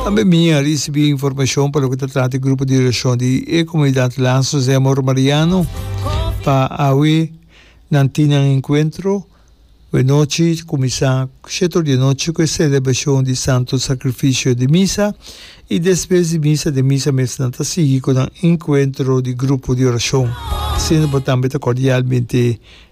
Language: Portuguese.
A minha recebi informação para o que trata do grupo de oração de comunidade lá José Amor Mariano para awe nantina encontro de noite começar 7 de noite com a celebração de Santo Sacrifício de Missa e depois de missa mesnata seguir com um encontro de grupo de oração sendo também cordialmente